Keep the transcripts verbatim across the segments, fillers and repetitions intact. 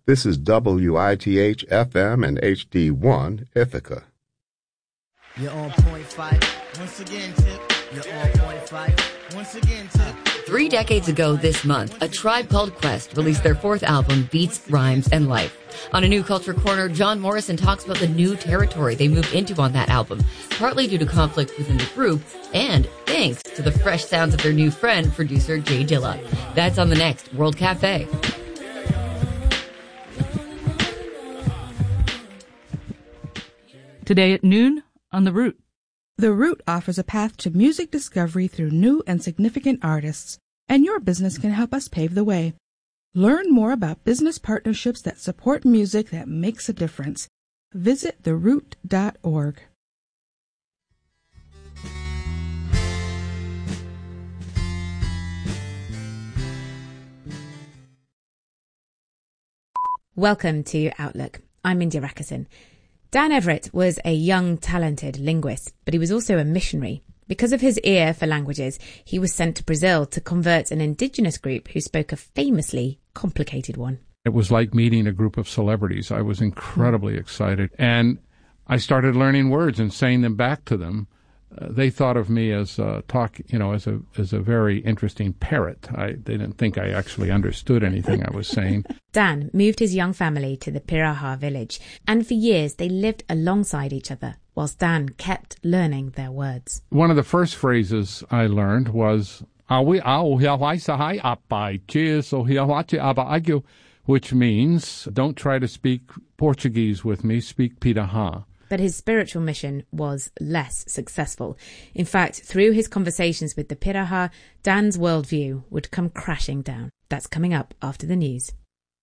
This is W I T H F M and H D one Ithaca. You're on point five. Once again, Tip. You're on point five. Once again, Tip. Three decades ago this month, A Tribe Called Quest released their fourth album, Beats, Rhymes, and Life. On A New Culture Corner, John Morrison talks about the new territory they moved into on that album, partly due to conflict within the group, and thanks to the fresh sounds of their new friend, producer Jay Dilla. That's on the next World Cafe. Today at noon on The Root. The Root offers a path to music discovery through new and significant artists, and your business can help us pave the way. Learn more about business partnerships that support music that makes a difference. Visit the root dot org. Welcome to Outlook. I'm India Rakison. Dan Everett was a young, talented linguist, but he was also a missionary. Because of his ear for languages, he was sent to Brazil to convert an indigenous group who spoke a famously complicated one. It was like meeting a group of celebrities. I was incredibly excited. And I started learning words and saying them back to them. Uh, they thought of me as uh, talk, you know, as a as a very interesting parrot. I, they didn't think I actually understood anything I was saying. Dan moved his young family to the Piraha village, and for years they lived alongside each other, whilst Dan kept learning their words. One of the first phrases I learned was, which means, don't try to speak Portuguese with me, speak Piraha. But his spiritual mission was less successful. In fact, through his conversations with the Piraha, Dan's worldview would come crashing down. That's coming up after the news.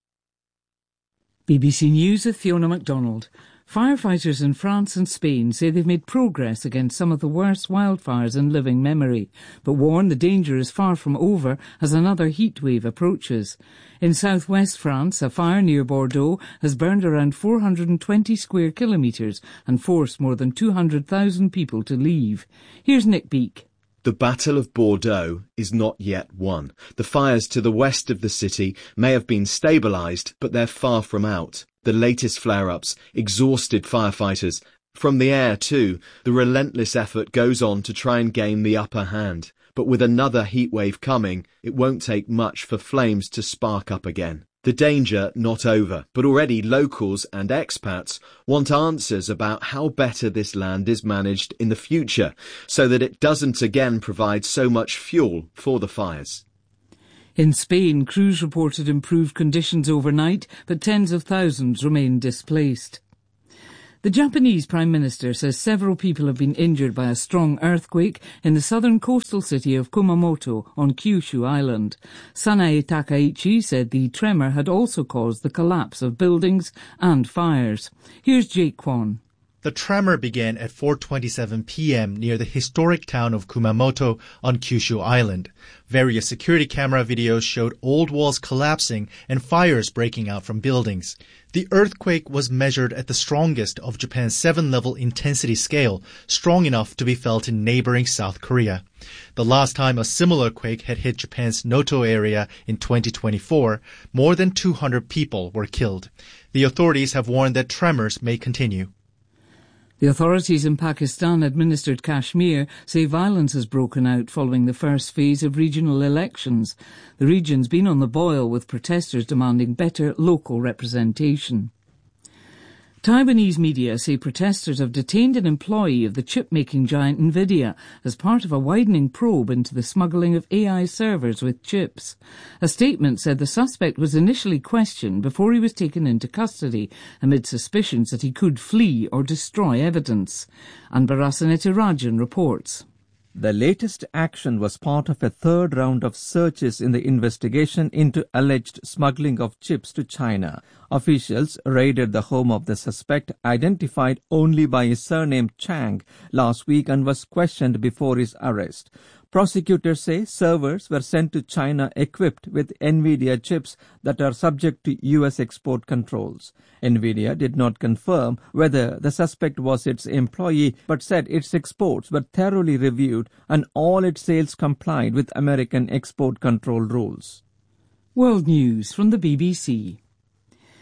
B B C News with Fiona MacDonald. Firefighters in France and Spain say they've made progress against some of the worst wildfires in living memory, but warn the danger is far from over as another heatwave approaches. In southwest France, a fire near Bordeaux has burned around four hundred twenty square kilometres and forced more than two hundred thousand people to leave. Here's Nick Beake. The Battle of Bordeaux is not yet won. The fires to the west of the city may have been stabilised, but they're far from out. The latest flare-ups exhausted firefighters. From the air, too, the relentless effort goes on to try and gain the upper hand. But with another heatwave coming, it won't take much for flames to spark up again. The danger not over, but already locals and expats want answers about how better this land is managed in the future, so that it doesn't again provide so much fuel for the fires. In Spain, crews reported improved conditions overnight, but tens of thousands remain displaced. The Japanese Prime Minister says several people have been injured by a strong earthquake in the southern coastal city of Kumamoto on Kyushu Island. Sanae Takaichi said the tremor had also caused the collapse of buildings and fires. Here's Jake Kwon. The tremor began at four twenty-seven p.m. near the historic town of Kumamoto on Kyushu Island. Various security camera videos showed old walls collapsing and fires breaking out from buildings. The earthquake was measured at the strongest of Japan's seven-level intensity scale, strong enough to be felt in neighboring South Korea. The last time a similar quake had hit Japan's Noto area in twenty twenty-four, more than two hundred people were killed. The authorities have warned that tremors may continue. The authorities in Pakistan-administered Kashmir say violence has broken out following the first phase of regional elections. The region's been on the boil with protesters demanding better local representation. Taiwanese media say protesters have detained an employee of the chip-making giant Nvidia as part of a widening probe into the smuggling of A I servers with chips. A statement said the suspect was initially questioned before he was taken into custody amid suspicions that he could flee or destroy evidence. Anbarasaneti Rajan reports. The latest action was part of a third round of searches in the investigation into alleged smuggling of chips to China. Officials raided the home of the suspect, identified only by his surname Chang, last week and was questioned before his arrest. Prosecutors say servers were sent to China equipped with Nvidia chips that are subject to U S export controls. Nvidia did not confirm whether the suspect was its employee, but said its exports were thoroughly reviewed and all its sales complied with American export control rules. World News from the B B C.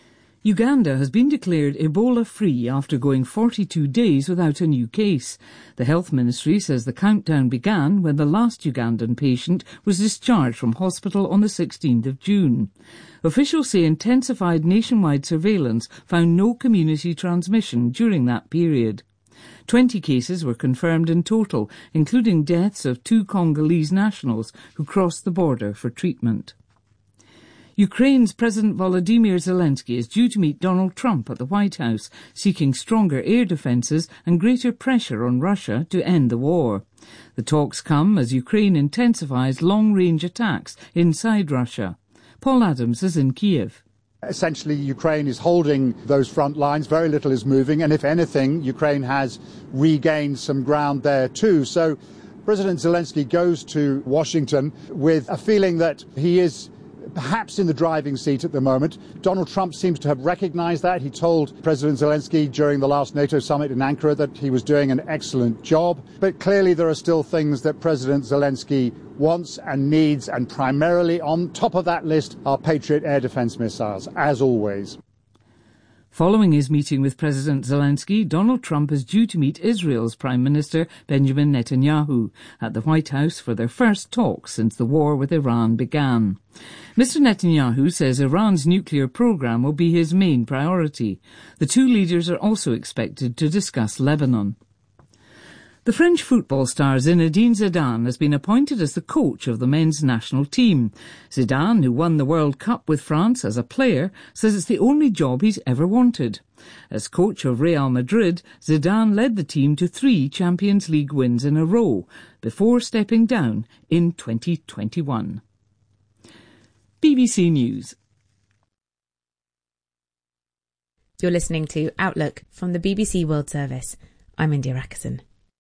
Uganda has been declared Ebola-free after going forty-two days without a new case. The Health Ministry says the countdown began when the last Ugandan patient was discharged from hospital on the sixteenth of June. Officials say intensified nationwide surveillance found no community transmission during that period. Twenty cases were confirmed in total, including deaths of two Congolese nationals who crossed the border for treatment. Ukraine's President Volodymyr Zelensky is due to meet Donald Trump at the White House, seeking stronger air defences and greater pressure on Russia to end the war. The talks come as Ukraine intensifies long-range attacks inside Russia. Paul Adams is in Kiev. Essentially, Ukraine is holding those front lines. Very little is moving, and if anything, Ukraine has regained some ground there too. So President Zelensky goes to Washington with a feeling that he is perhaps in the driving seat at the moment. Donald Trump seems to have recognised that. He told President Zelensky during the last NATO summit in Ankara that he was doing an excellent job. But clearly there are still things that President Zelensky wants and needs, and primarily on top of that list are Patriot air defence missiles, as always. Following his meeting with President Zelensky, Donald Trump is due to meet Israel's Prime Minister Benjamin Netanyahu at the White House for their first talks since the war with Iran began. Mister Netanyahu says Iran's nuclear program will be his main priority. The two leaders are also expected to discuss Lebanon. The French football star Zinedine Zidane has been appointed as the coach of the men's national team. Zidane, who won the World Cup with France as a player, says it's the only job he's ever wanted. As coach of Real Madrid, Zidane led the team to three Champions League wins in a row before stepping down in twenty twenty-one. B B C News. You're listening to Outlook from the B B C World Service. I'm India Rackerson.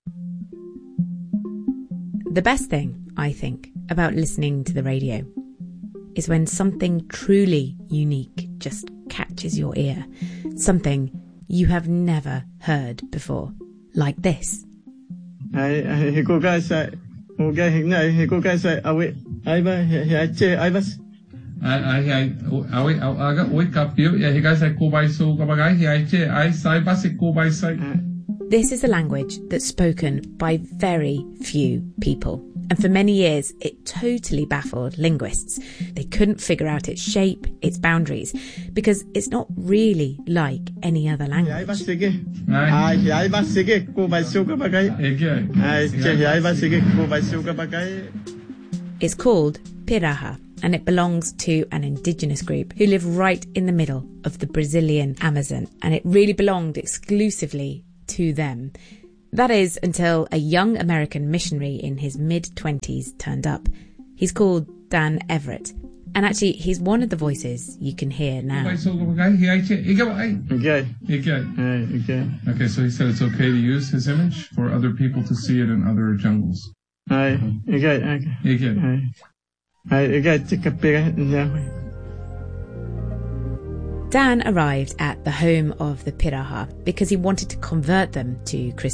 The best thing, I think, about listening to the radio is when something truly unique just catches your ear. Something you have never heard before. Like this. This is a language that's spoken by very few people. And for many years, it totally baffled linguists. They couldn't figure out its shape, its boundaries, because it's not really like any other language. It's called Piraha, and it belongs to an indigenous group who live right in the middle of the Brazilian Amazon, and it really belonged exclusively to them. That is, until a young American missionary in his mid-twenties turned up. He's called Dan Everett, and actually he's one of the voices you can hear now. Okay, so he said it's okay to use his image for other people to see it in other jungles. Dan arrived at the home of the Piraha because he wanted to convert them to Christianity.